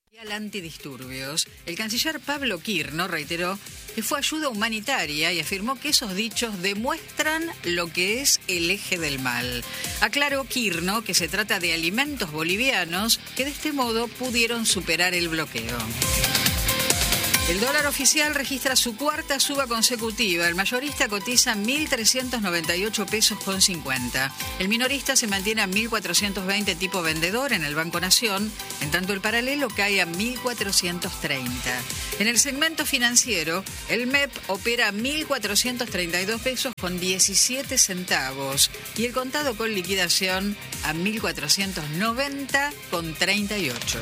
Antidisturbios, el canciller Pablo Quirno reiteró que fue ayuda humanitaria y afirmó que esos dichos demuestran lo que es el eje del mal. Aclaró Quirno que se trata de alimentos bolivianos que de este modo pudieron superar el bloqueo. El dólar oficial registra su cuarta suba consecutiva. El mayorista cotiza 1.398 pesos con 50. El minorista se mantiene a 1.420 tipo vendedor en el Banco Nación, en tanto el paralelo cae a 1.430. En el segmento financiero, el MEP opera a 1.432 pesos con 17 centavos y el contado con liquidación a 1.490 con 38.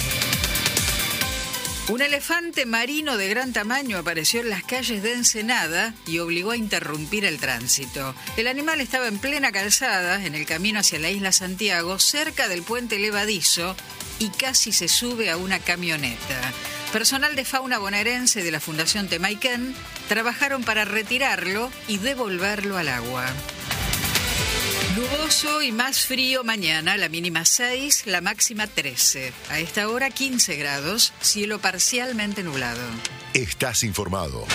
Un elefante marino de gran tamaño apareció en las calles de Ensenada y obligó a interrumpir el tránsito. El animal estaba en plena calzada, en el camino hacia la isla Santiago, cerca del puente levadizo, y casi se sube a una camioneta. Personal de fauna bonaerense de la Fundación Temaiken trabajaron para retirarlo y devolverlo al agua. Nuboso y más frío mañana, la mínima 6, la máxima 13. A esta hora 15 grados, cielo parcialmente nublado. Estás informado.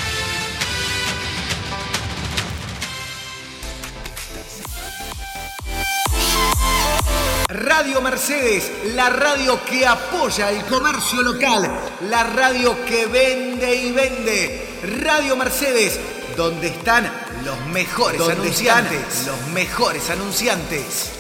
Radio Mercedes, la radio que apoya el comercio local, la radio que vende y vende. Radio Mercedes, donde están los mejores anunciantes. Los mejores anunciantes.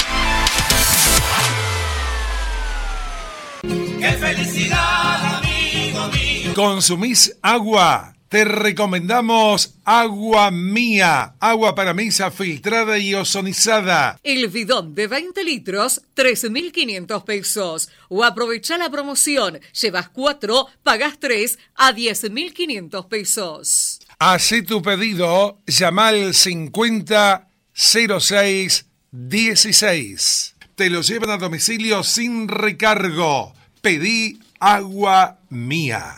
¡Qué felicidad, amigo mío! ¿Consumís agua? Te recomendamos Agua Mía, agua para mesa filtrada y ozonizada. El bidón de 20 litros, 13.500 pesos. O aprovecha la promoción, llevas 4, pagás 3 a 10.500 pesos. Hacé tu pedido, llama al 50-06-16. Te lo llevan a domicilio sin recargo. Pedí Agua Mía.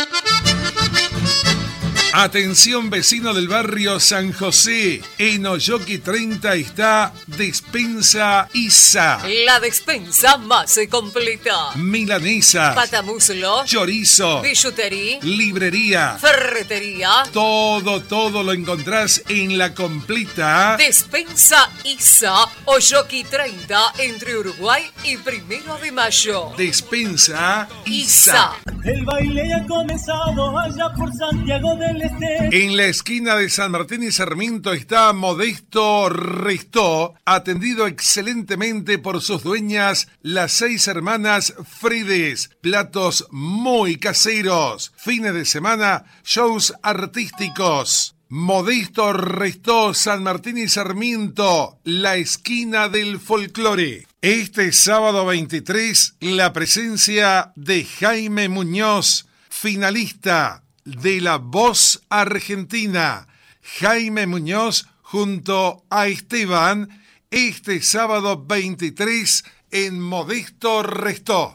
Atención vecino del barrio San José, en Oyoki 30 está Despensa Isa. La despensa más completa. Milanesas, Patamuslo, chorizo, billutería, librería, ferretería. Todo lo encontrás en la completa Despensa Isa, Oyoki 30, entre Uruguay y 1 de Mayo. Despensa Isa. El baile ha comenzado allá por Santiago del Este. En la esquina de San Martín y Sarmiento está Modesto Restó, atendido excelentemente por sus dueñas, las 6 hermanas Fredes. Platos muy caseros. Fines de semana, shows artísticos. Modesto Restó, San Martín y Sarmiento, la esquina del folclore. Este sábado 23, la presencia de Jaime Muñoz, finalista de La Voz Argentina. Jaime Muñoz junto a Esteban, este sábado 23 en Modesto Restó.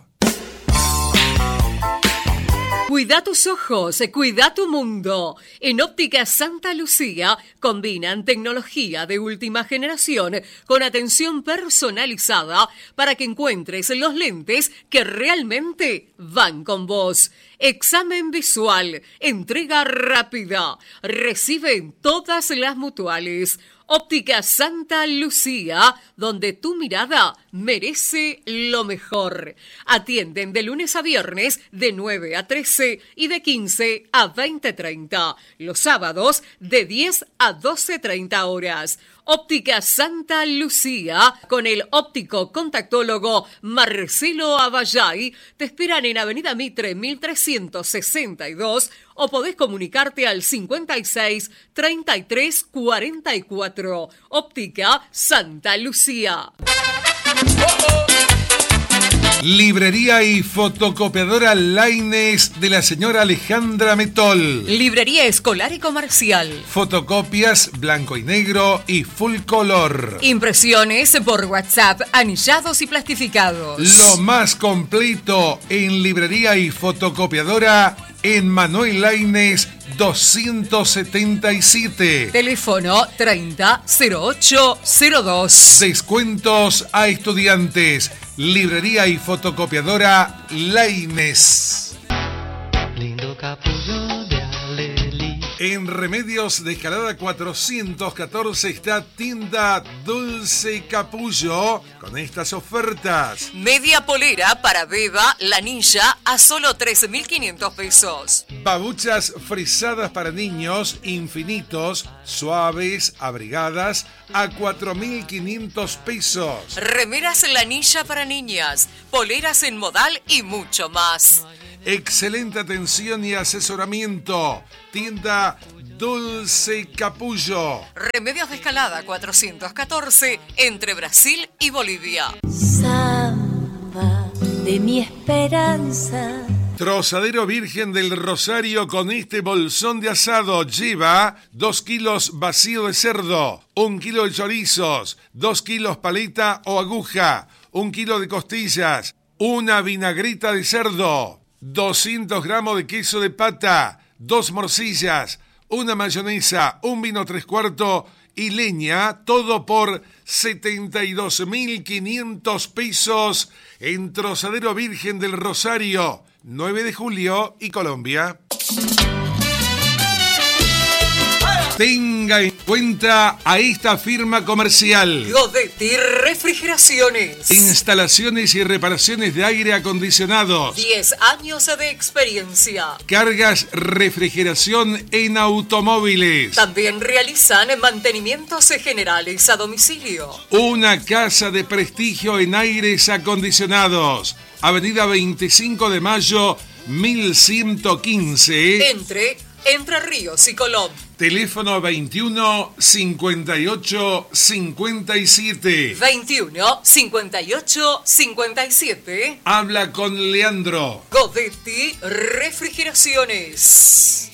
Cuida tus ojos, cuida tu mundo. En Óptica Santa Lucía combinan tecnología de última generación con atención personalizada para que encuentres los lentes que realmente van con vos. Examen visual, entrega rápida. Recibe en todas las mutuales. Óptica Santa Lucía, donde tu mirada merece lo mejor. Atienden de lunes a viernes de 9 a 13 y de 15 a 20:30. Los sábados de 10 a 12:30 horas. Óptica Santa Lucía, con el óptico contactólogo Marcelo Abayay, te esperan en Avenida Mitre 1362 o podés comunicarte al 56 33 44. Óptica Santa Lucía. Librería y fotocopiadora Laines de la señora Alejandra Metol. Librería escolar y comercial. Fotocopias blanco y negro y full color. Impresiones por WhatsApp, anillados y plastificados. Lo más completo en librería y fotocopiadora en Manuel Laines 277. Teléfono 300802. Descuentos a estudiantes. Librería y fotocopiadora Lainez. Lindo capullo de Alelí. En Remedios de Escalada 414 está Tienda Dulce Capullo con estas ofertas. Media polera para Beba, Lanilla, a solo 13.500 pesos. Babuchas frisadas para niños, infinitos, suaves, abrigadas, a 4.500 pesos. Remeras Lanilla para niñas, poleras en modal y mucho más. Excelente atención y asesoramiento. Tienda Dulce Capullo. Remedios de Escalada 414, entre Brasil y Bolivia. Samba de mi esperanza. Trozadero Virgen del Rosario con este bolsón de asado. Lleva 2 kilos vacío de cerdo, 1 kilo de chorizos, 2 kilos paleta o aguja, 1 kilo de costillas, una vinagreta de cerdo, 200 gramos de queso de pata, 2 morcillas, una mayonesa, un vino 3/4 y leña, todo por 72.500 pesos en Trozadero Virgen del Rosario, 9 de julio y Colombia. Tenga en cuenta a esta firma comercial. Godetti Refrigeraciones. Instalaciones y reparaciones de aire acondicionados. 10 años de experiencia. Cargas refrigeración en automóviles. También realizan mantenimientos generales a domicilio. Una casa de prestigio en aires acondicionados. Avenida 25 de Mayo, 1115. Entre Ríos y Colón. Teléfono 21 58 57. 21 58 57. Habla con Leandro. Godetti Refrigeraciones.